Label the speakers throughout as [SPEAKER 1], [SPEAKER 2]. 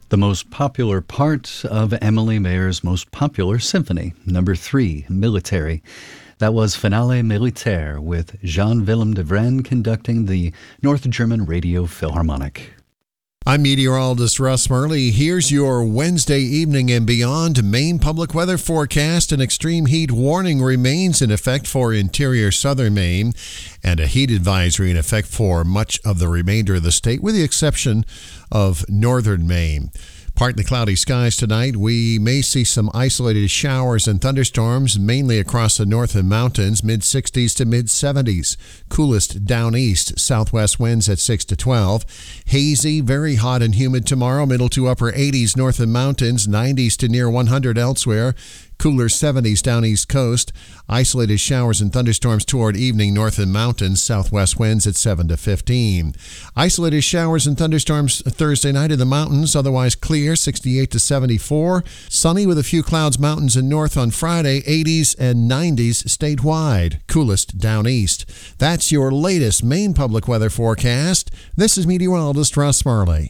[SPEAKER 1] The most popular part of Emily Mayer's most popular symphony, number 3, Military. That was Finale Militaire with Jean-Willem de Vren conducting the North German Radio Philharmonic.
[SPEAKER 2] I'm meteorologist Russ Murley. Here's your Wednesday evening and beyond Maine public weather forecast. An extreme heat warning remains in effect for interior southern Maine and a heat advisory in effect for much of the remainder of the state with the exception of northern Maine. Partly cloudy skies tonight. We may see some isolated showers and thunderstorms, mainly across the northern mountains, mid-60s to mid-70s. Coolest down east, southwest winds at 6 to 12. Hazy, very hot and humid tomorrow, middle to upper 80s northern mountains, 90s to near 100 elsewhere. Cooler 70s down east coast. Isolated showers and thunderstorms toward evening northern mountains. Southwest winds at 7 to 15. Isolated showers and thunderstorms Thursday night in the mountains. Otherwise clear, 68 to 74. Sunny with a few clouds mountains and north on Friday. 80s and 90s statewide. Coolest down east. That's your latest Maine public weather forecast. This is meteorologist Russ Marley.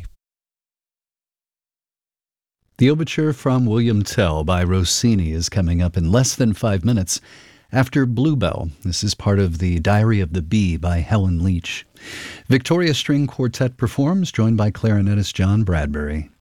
[SPEAKER 1] The overture from William Tell by Rossini is coming up in less than 5 minutes after Bluebell. This is part of the Diary of the Bee by Helen Leach. Victoria String Quartet performs, joined by clarinetist John Bradbury.